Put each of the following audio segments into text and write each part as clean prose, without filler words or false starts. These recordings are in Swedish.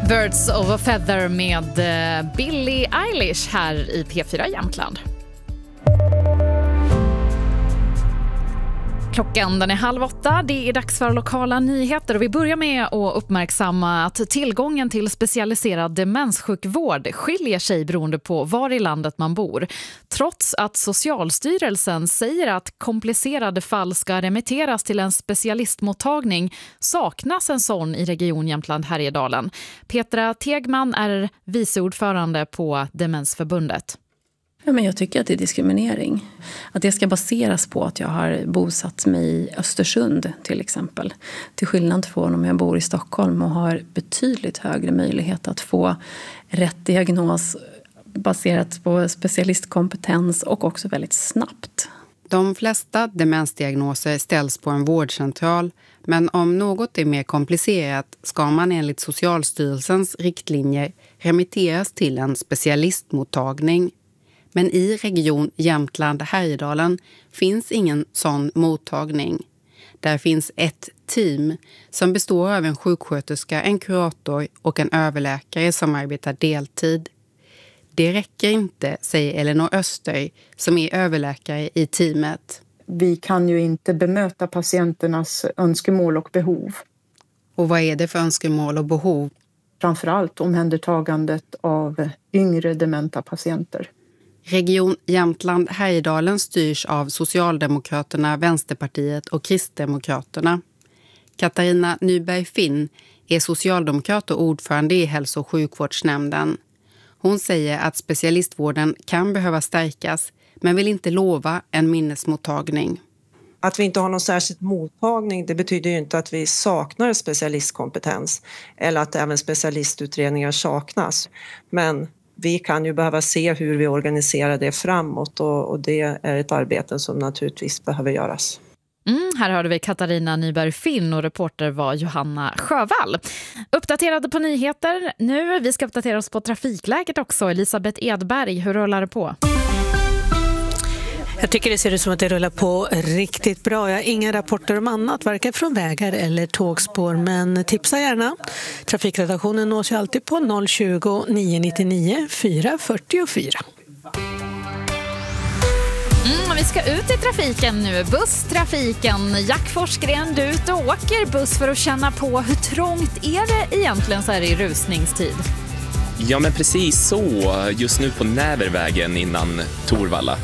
Birds of a Feather med Billie Eilish här i P4 Jämtland. Klockan den är 7:30, det är dags för lokala nyheter och vi börjar med att uppmärksamma att tillgången till specialiserad demenssjukvård skiljer sig beroende på var i landet man bor. Trots att Socialstyrelsen säger att komplicerade fall ska remitteras till en specialistmottagning saknas en sån i Region Jämtland Härjedalen. Petra Tegman är viceordförande på Demensförbundet. Ja, men jag tycker att det är diskriminering. Att det ska baseras på att jag har bosatt mig i Östersund till exempel. Till skillnad från om jag bor i Stockholm och har betydligt högre möjlighet att få rätt diagnos baserat på specialistkompetens och också väldigt snabbt. De flesta demensdiagnoser ställs på en vårdcentral, men om något är mer komplicerat ska man enligt Socialstyrelsens riktlinjer remitteras till en specialistmottagning. Men i Region Jämtland Härjedalen finns ingen sån mottagning. Där finns ett team som består av en sjuksköterska, en kurator och en överläkare som arbetar deltid. Det räcker inte, säger Elinor Öster som är överläkare i teamet. Vi kan ju inte bemöta patienternas önskemål och behov. Och vad är det för önskemål och behov? Framförallt omhändertagandet av yngre dementa patienter. Region Jämtland Härjedalen styrs av Socialdemokraterna, Vänsterpartiet och Kristdemokraterna. Katarina Nyberg-Finn är socialdemokrat och ordförande i hälso- och sjukvårdsnämnden. Hon säger att specialistvården kan behöva stärkas men vill inte lova en minnesmottagning. Att vi inte har någon särskild mottagning, det betyder ju inte att vi saknar specialistkompetens eller att även specialistutredningar saknas. Men vi kan ju behöva se hur vi organiserar det framåt och det är ett arbete som naturligtvis behöver göras. Här hörde vi Katarina Nyberg-Finn och reporter var Johanna Sjövall. Uppdaterade på nyheter nu. Vi ska uppdatera oss på trafikläget också. Elisabeth Edberg, hur rullar det på? Jag tycker det ser ut som att det rullar på riktigt bra. Jag har inga rapporter om annat, varken från vägar eller tågspår, men tipsa gärna. Trafikredaktionen nås ju alltid på 020 999 444. Vi ska ut i trafiken nu. Busstrafiken. Jack Forsgren, du ute och åker buss för att känna på hur trångt är det egentligen så här i rusningstid? Ja, men precis så. Just nu på Nävervägen innan Torvalla.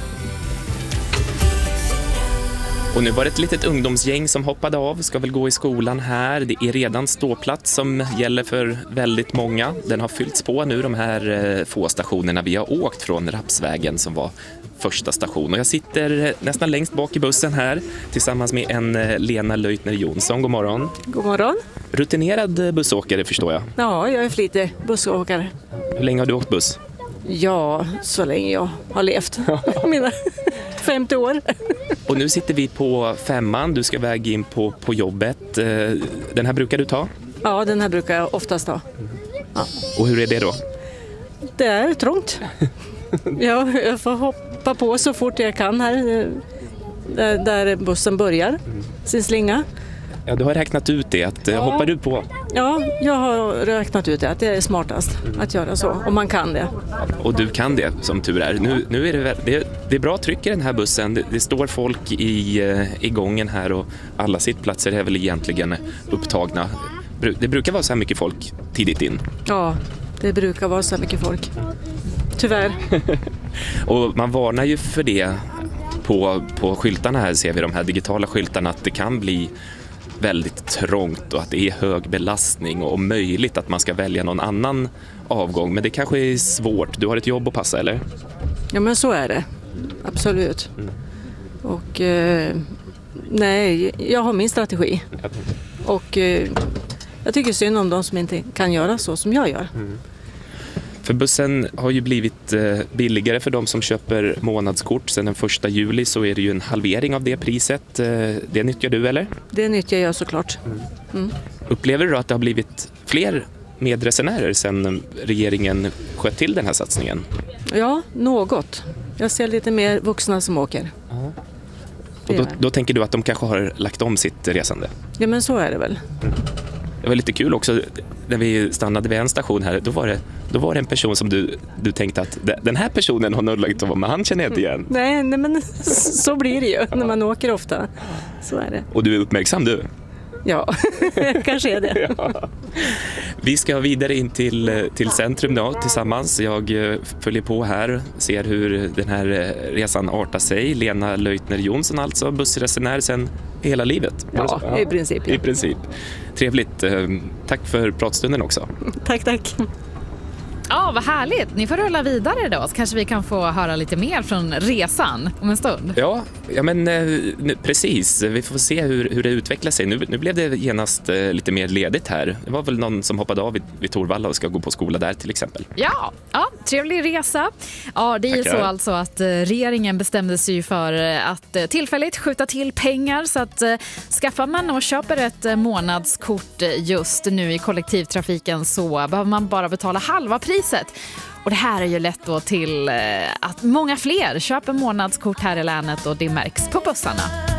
Och nu var det ett litet ungdomsgäng som hoppade av, ska väl gå i skolan här. Det är redan ståplats som gäller för väldigt många. Den har fyllts på nu, de här få stationerna vi har åkt från Rapsvägen som var första station. Och jag sitter nästan längst bak i bussen här tillsammans med en Lena Löjtner Jonsson. God morgon. God morgon. Rutinerad bussåkare förstår jag. Ja, jag är flitig bussåkare. Hur länge har du åkt buss? Ja, så länge jag har levt. Mina 50 år. Och nu sitter vi på 5:an. Du ska väga in på jobbet. Den här brukar du ta? Ja, den här brukar jag oftast ta. Ja. Och hur är det då? Det är trångt. Ja, jag får hoppa på så fort jag kan här. Där bussen börjar sin slinga. Ja, du har räknat ut det. Hoppar du på? Ja, jag har räknat ut det. Att det är smartast att göra så. Om man kan det. Och du kan det, som tur är. Nu är det är bra tryck i den här bussen. Det står folk i gången här och alla sittplatser är väl egentligen upptagna. Det brukar vara så här mycket folk tidigt in. Ja, det brukar vara så här mycket folk. Tyvärr. Och man varnar ju för det på skyltarna här, ser vi de här digitala skyltarna, att det kan bli väldigt trångt och att det är hög belastning och om möjligt att man ska välja någon annan avgång. Men det kanske är svårt. Du har ett jobb att passa, eller? Ja, men så är det. Absolut. Och nej, jag har min strategi. Och jag tycker synd om de som inte kan göra så som jag gör. För bussen har ju blivit billigare för de som köper månadskort. Sen den 1 juli så är det ju en halvering av det priset. Det nyttjar du, eller? Det nyttjar jag såklart. Upplever du att det har blivit fler medresenärer sen regeringen sköt till den här satsningen? Ja, något. Jag ser lite mer vuxna som åker. Och då tänker du att de kanske har lagt om sitt resande? Ja, men så är det väl. Det var lite kul också när vi stannade vid en station här. Då var det en person som du tänkte att den här personen har nollat av, men han känner inte igen. Nej, men så blir det ju när man åker ofta. Så är det. Och du är uppmärksam du? Ja, kanske är det. Ja. Vi ska vidare in till centrum då, tillsammans. Jag följer på här, ser hur den här resan artar sig. Lena Leutner Jonsson, alltså bussresenär sen hela livet. Ja, i princip. Ja. I princip. Trevligt. Tack för pratstunden också. Tack. Ja, vad härligt. Ni får rulla vidare då, så kanske vi kan få höra lite mer från resan om en stund. Ja men precis. Vi får se hur det utvecklar sig. Nu blev det genast lite mer ledigt här. Det var väl någon som hoppade av vid Torvalla och ska gå på skola där till exempel. Ja, trevlig resa. Ja, det är ju så alltså att regeringen bestämde sig för att tillfälligt skjuta till pengar, så att skaffar man och köper ett månadskort just nu i kollektivtrafiken så behöver man bara betala halva priset. Och det här är ju lätt då till att många fler köper månadskort här i länet och det märks på bussarna.